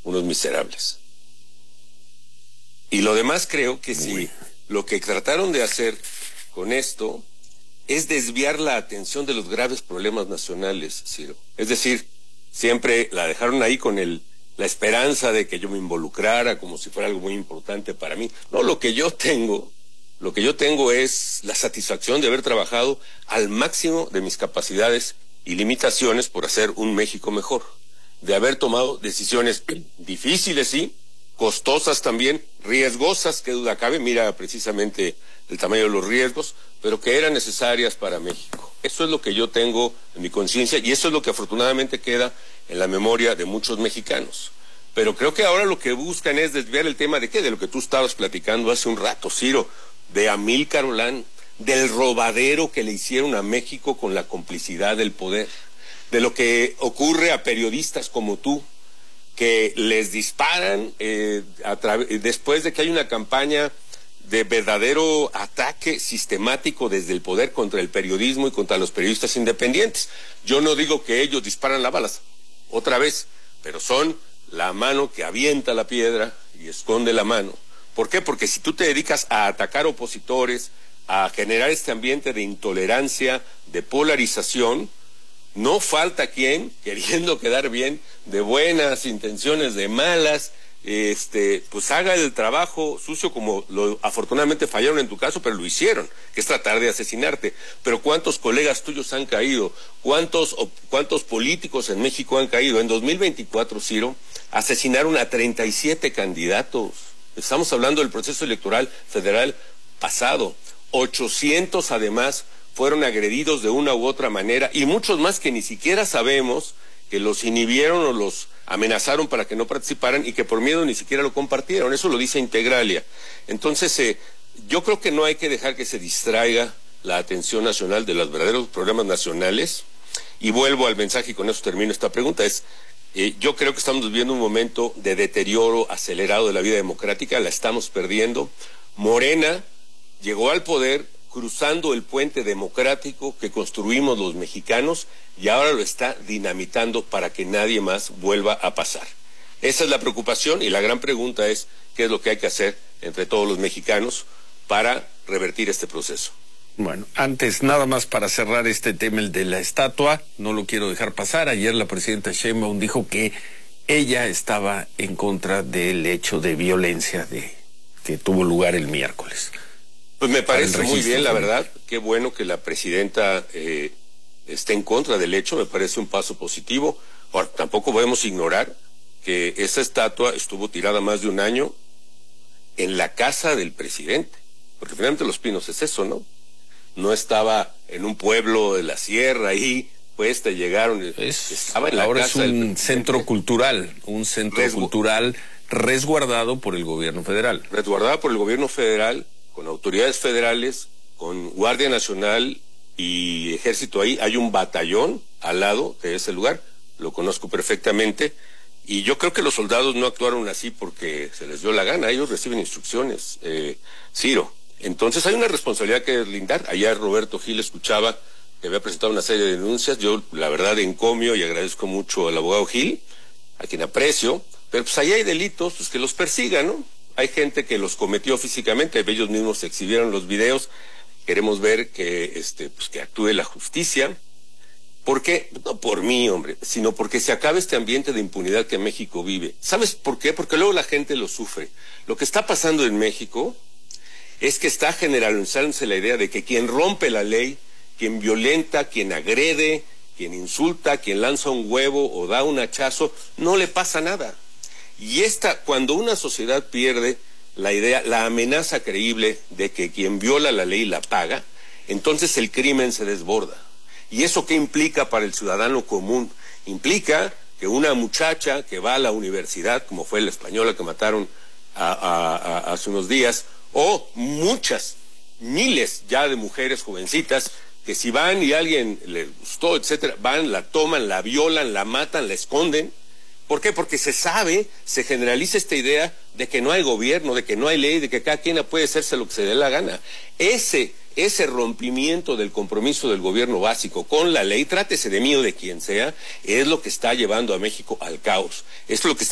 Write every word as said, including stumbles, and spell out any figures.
unos miserables. Y lo demás creo que si lo que trataron de hacer con esto es desviar la atención de los graves problemas nacionales, Ciro. Es decir, siempre la dejaron ahí con el la esperanza de que yo me involucrara como si fuera algo muy importante para mí. No, lo que yo tengo, lo que yo tengo es la satisfacción de haber trabajado al máximo de mis capacidades y limitaciones por hacer un México mejor, de haber tomado decisiones difíciles, sí, costosas también, riesgosas, qué duda cabe, mira precisamente el tamaño de los riesgos, pero que eran necesarias para México. Eso es lo que yo tengo en mi conciencia y eso es lo que afortunadamente queda en la memoria de muchos mexicanos. Pero creo que ahora lo que buscan es desviar el tema de qué, de lo que tú estabas platicando hace un rato, Ciro, de Amílcar Olán, del robadero que le hicieron a México con la complicidad del poder, de lo que ocurre a periodistas como tú, que les disparan eh, a después de que hay una campaña de verdadero ataque sistemático desde el poder contra el periodismo y contra los periodistas independientes. Yo no digo que ellos disparan las balas, otra vez, pero son la mano que avienta la piedra y esconde la mano. ¿Por qué? Porque si tú te dedicas a atacar opositores, a generar este ambiente de intolerancia, de polarización, no falta quien, queriendo quedar bien, de buenas intenciones, de malas, este, pues haga el trabajo sucio como lo afortunadamente fallaron en tu caso, pero lo hicieron, que es tratar de asesinarte. Pero ¿cuántos colegas tuyos han caído? ¿Cuántos, cuántos políticos en México han caído? En dos mil veinticuatro, Ciro, asesinaron a treinta y siete candidatos. Estamos hablando del proceso electoral federal pasado. ochocientos además fueron agredidos de una u otra manera y muchos más que ni siquiera sabemos, que los inhibieron o los amenazaron para que no participaran y que por miedo ni siquiera lo compartieron. Eso lo dice Integralia. Entonces, eh, yo creo que no hay que dejar que se distraiga la atención nacional de los verdaderos problemas nacionales. Y vuelvo al mensaje y con eso termino esta pregunta. Es, eh, yo creo que estamos viviendo un momento de deterioro acelerado de la vida democrática, la estamos perdiendo. Morena llegó al poder cruzando el puente democrático que construimos los mexicanos y ahora lo está dinamitando para que nadie más vuelva a pasar. Esa es la preocupación y la gran pregunta es qué es lo que hay que hacer entre todos los mexicanos para revertir este proceso. Bueno, antes nada más para cerrar este tema, el de la estatua, no lo quiero dejar pasar. Ayer la presidenta Sheinbaum dijo que ella estaba en contra del hecho de violencia de que tuvo lugar el miércoles. Pues me parece muy bien, la verdad. Qué bueno que la presidenta eh, esté en contra del hecho, me parece un paso positivo. Ahora, tampoco podemos ignorar que esa estatua estuvo tirada más de un año en la casa del presidente, porque finalmente Los Pinos es eso, ¿no? No estaba en un pueblo de la sierra ahí, pues te llegaron, es, estaba en la ahora casa es un centro cultural, un centro Resgu cultural resguardado por el gobierno federal. Resguardado por el gobierno federal, con autoridades federales, con Guardia Nacional y Ejército ahí. Hay un batallón al lado de ese lugar, lo conozco perfectamente, y yo creo que los soldados no actuaron así porque se les dio la gana, ellos reciben instrucciones, eh, Ciro. Entonces hay una responsabilidad que deslindar. Ayer Roberto Gil escuchaba que había presentado una serie de denuncias, yo la verdad encomio y agradezco mucho al abogado Gil, a quien aprecio, pero pues ahí hay delitos, pues que los persigan, ¿no? Hay gente que los cometió físicamente, ellos mismos se exhibieron los videos. Queremos ver que este pues que actúe la justicia. ¿Por qué? No por mí, hombre, sino porque se acabe este ambiente de impunidad que México vive. ¿Sabes por qué? Porque luego la gente lo sufre. Lo que está pasando en México es que está generalizándose la idea de que quien rompe la ley, quien violenta, quien agrede, quien insulta, quien lanza un huevo o da un hachazo, no le pasa nada. Y esta, cuando una sociedad pierde la idea, la amenaza creíble de que quien viola la ley la paga, entonces el crimen se desborda. ¿Y eso qué implica para el ciudadano común? Implica que una muchacha que va a la universidad, como fue la española que mataron a, a, a, hace unos días, o muchas, miles ya de mujeres jovencitas, que si van y alguien les gustó, etcétera, van, la toman, la violan, la matan, la esconden. ¿Por qué? Porque se sabe, se generaliza esta idea de que no hay gobierno, de que no hay ley, de que cada quien puede hacerse lo que se dé la gana. Ese, ese rompimiento del compromiso del gobierno básico con la ley, trátese de mí o de quien sea, es lo que está llevando a México al caos. Es lo que